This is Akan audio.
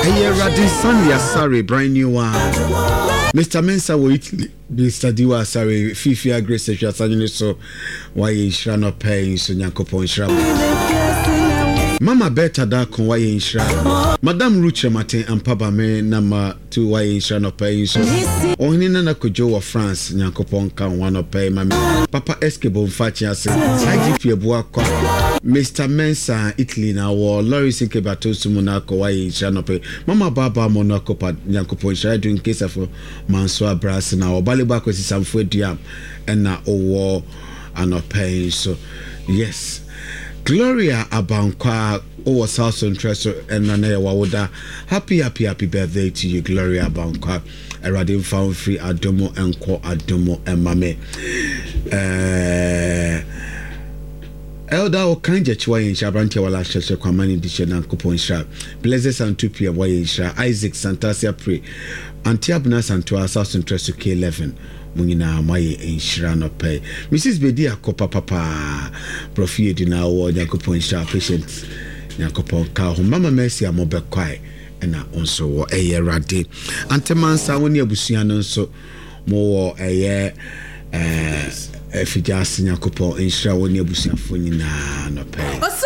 Hey, Radin Sunday, sorry, brand new one. Mr. Mensa will Italy. Mr. Diwa, sorry, Fifi Grace, so why is Shrano paying so Yankopon Shrab? Mama Beta Dakon, why in Shrab? Madame Rucha Martin and Papa me number 2, why in Shrano paying so? Only Nana Kujo of France, Yankopon can one of pay mammy. Papa Escabo Fatias, IGP Boaka. Mr. Mensa Italy now or Loris in Kebato Monaco, why in Shrano pay? Mama Baba Monaco, Yankopon Shrad in case of Mansoa Brass now, or Balibako is some food diam and now war and not paying so. Yes. Gloria Abankwa over South Central and Nana Wawuda. Happy birthday to you, Gloria Abankwa. Eradim found free Adomo and Ko Adomo and Mame. Elder Okanja Chwa in Shabranti Wala Shasha Kwamani Dishan and Kupon Sha. Blessed Santupia Waysha. Isaac Santasia Pre. Antiabna Santua South Central to K11. Munina Maye in Shrano pay. Mrs. Bedia Copa Papa Profit in our ward Yakupon Sha patient Yakupon Cow Mama Mercy Amobe Kwai and also a year radi. Antemansa when you busiano so more a year if you just Yakupon in Shra when you busian no pay.